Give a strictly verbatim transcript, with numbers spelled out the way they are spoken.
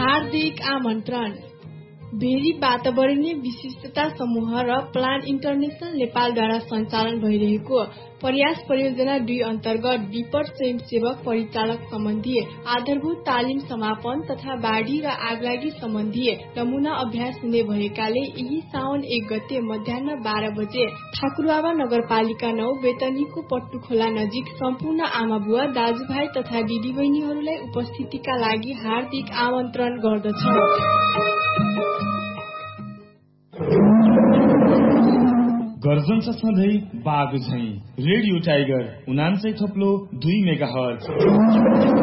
हार्दिक आमन्त्रण। भेरी वातावरणीय विशिष्टता समूह र प्लान इन्टरनेशनल नेपालद्वारा सञ्चालन भइरहेको प्रयास परियोजना दुई अन्तर्गत डिपर स्वयंसेवक परिचालक सम्बन्धी आधारभूत तालिम समापन तथा बाढ़ी र आगलागी सम्बन्धी नमूना अभ्यास हुने भएकाले यही साउन एक गते मध्याह बाह्र बजे ठाकुरबाबा नगरपालिका नौ बेतनीको पट्टुखोला नजिक सम्पूर्ण आमा बुवा दाजुभाइ तथा दिदीबहिनीहरूलाई उपस्थितिका लागि हार्दिक आमन्त्रण गर्दछौं। गर्जन छ सधैँ बाघ झैं रेडियो टाइगर उनान्सय थप्लो दुई मेगा हर्ज।